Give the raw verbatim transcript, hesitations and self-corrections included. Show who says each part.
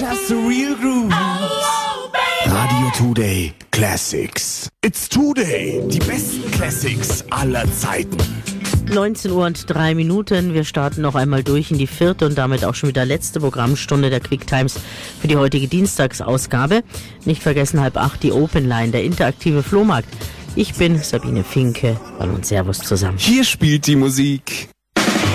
Speaker 1: just the real grooves. Radio Today Classics. It's Today. Die besten Classics aller Zeiten.
Speaker 2: neunzehn Uhr und drei Minuten. Wir starten noch einmal durch in die vierte und damit auch schon wieder letzte Programmstunde der Quick Times für die heutige Dienstagsausgabe. Nicht vergessen, halb acht die Open Line, der interaktive Flohmarkt. Ich bin Sabine Finke. Hallo und Servus zusammen.
Speaker 1: Hier spielt die Musik